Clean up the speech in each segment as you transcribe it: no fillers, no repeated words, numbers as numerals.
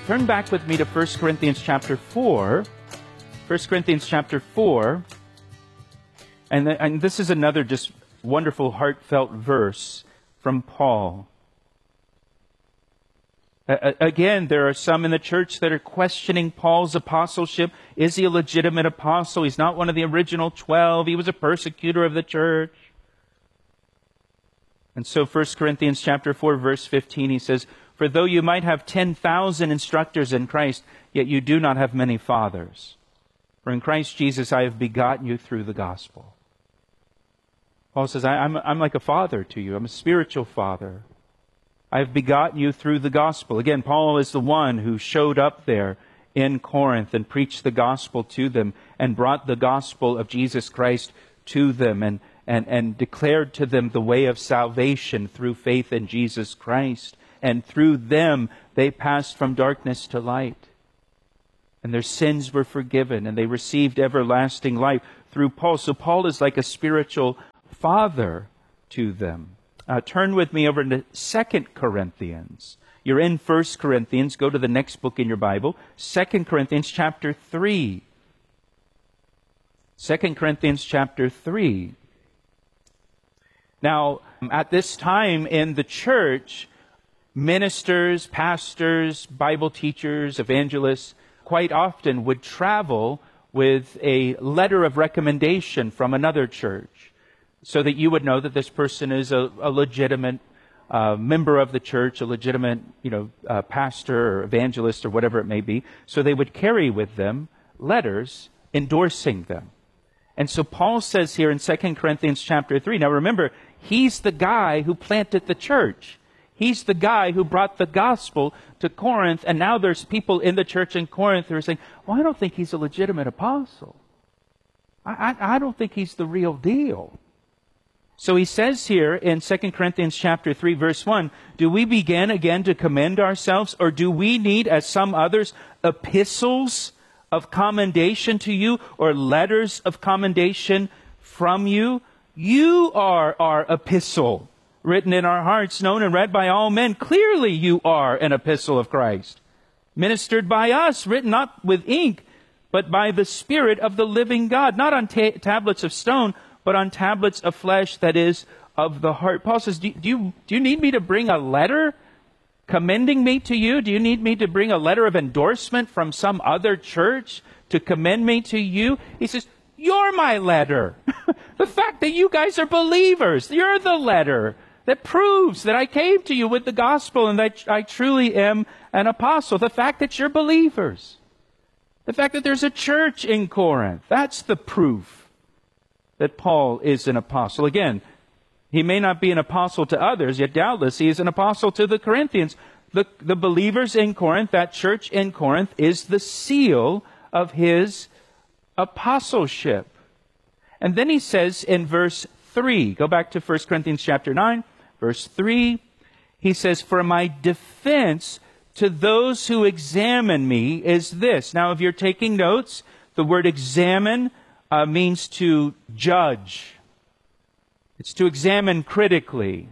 Turn back with me to 1 Corinthians chapter 4. 1 Corinthians chapter 4. And this is another just wonderful, heartfelt verse from Paul. Again, there are some in the church that are questioning Paul's apostleship. Is he a legitimate apostle? He's not one of the original 12. He was a persecutor of the church. And so 1 Corinthians chapter 4, verse 15, he says, "For though you might have 10,000 instructors in Christ, yet you do not have many fathers. For in Christ Jesus I have begotten you through the gospel." Paul says, I'm like a father to you. I'm a spiritual father. I have begotten you through the gospel. Again, Paul is the one who showed up there in Corinth and preached the gospel to them and brought the gospel of Jesus Christ to them and declared to them the way of salvation through faith in Jesus Christ. And through them, they passed from darkness to light. And their sins were forgiven, and they received everlasting life through Paul. So Paul is like a spiritual father to them. Turn with me over to 2 Corinthians. You're in 1 Corinthians. Go to the next book in your Bible. 2 Corinthians chapter 3. 2 Corinthians chapter 3. Now, at this time in the church, ministers, pastors, Bible teachers, evangelists, quite often would travel with a letter of recommendation from another church so that you would know that this person is a legitimate member of the church, a legitimate, pastor or evangelist or whatever it may be. So they would carry with them letters endorsing them. And so Paul says here in 2 Corinthians chapter 3, now remember, he's the guy who planted the church. He's the guy who brought the gospel to Corinth, and now there's people in the church in Corinth who are saying, well, I don't think he's a legitimate apostle. I don't think he's the real deal. So he says here in 2 Corinthians chapter 3, verse 1, "Do we begin again to commend ourselves, or do we need, as some others, epistles of commendation to you, or letters of commendation from you? You are our epistle, written in our hearts, known and read by all men. Clearly you are an epistle of Christ, ministered by us, written not with ink, but by the Spirit of the living God, not on tablets of stone, but on tablets of flesh, that is, of the heart." Paul says, do you need me to bring a letter commending me to you? Do you need me to bring a letter of endorsement from some other church to commend me to you? He says, you're my letter. The fact that you guys are believers, you're the letter that proves that I came to you with the gospel and that I truly am an apostle. The fact that you're believers. The fact that there's a church in Corinth. That's the proof that Paul is an apostle. Again, he may not be an apostle to others, yet doubtless he is an apostle to the Corinthians. The believers in Corinth, that church in Corinth, is the seal of his apostleship. And then he says in verse 3, go back to 1 Corinthians chapter 9, verse 3, he says, "For my defense to those who examine me is this." Now, if you're taking notes, the word examine means to judge. It's to examine critically.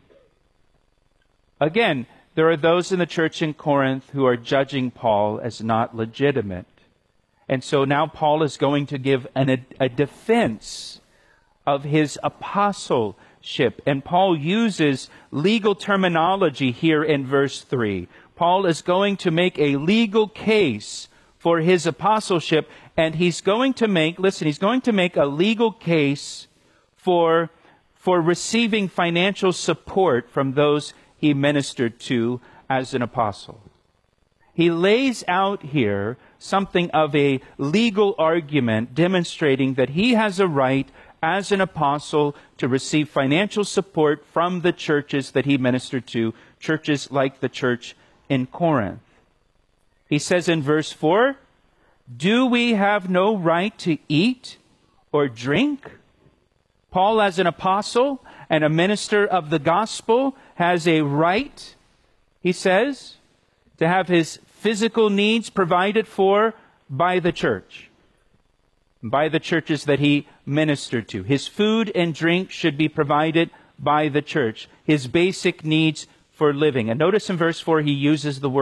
Again, there are those in the church in Corinth who are judging Paul as not legitimate. And so now Paul is going to give a defense of his apostleship. And Paul uses legal terminology here in verse 3. Paul is going to make a legal case for his apostleship, and he's going to make a legal case for receiving financial support from those he ministered to as an apostle. He lays out here something of a legal argument demonstrating that he has a right as an apostle to receive financial support from the churches that he ministered to, churches like the church in Corinth. He says in verse 4, "Do we have no right to eat or drink?" Paul, as an apostle and a minister of the gospel, has a right, he says, to have his physical needs provided for by the church, by the churches that he ministered to. His food and drink should be provided by the church, his basic needs for living. And notice in verse 4 he uses the word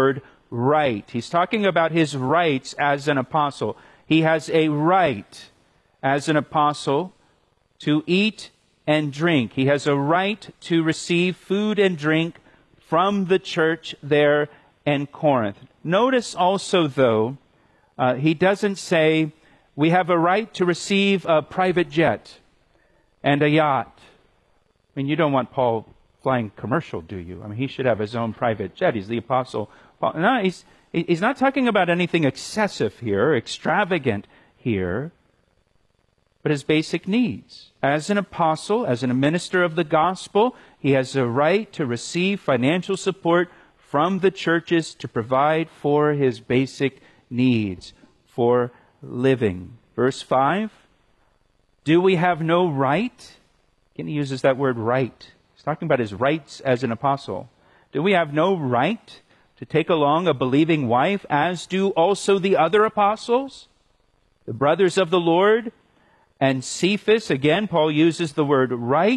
right. He's talking about his rights as an apostle. He has a right as an apostle to eat and drink. He has a right to receive food and drink from the church there in Corinth. Notice also, though, he doesn't say we have a right to receive a private jet and a yacht. I mean, you don't want Paul flying commercial, do you? I mean, he should have his own private jet. He's the apostle Paul. No, he's not talking about anything excessive here, extravagant here, but his basic needs. As an apostle, as a minister of the gospel, he has a right to receive financial support from the churches to provide for his basic needs for living. Verse 5, do we have no right? Again, he uses that word right. He's talking about his rights as an apostle. Do we have no right to take along a believing wife, as do also the other apostles, the brothers of the Lord? And Cephas, again, Paul uses the word right.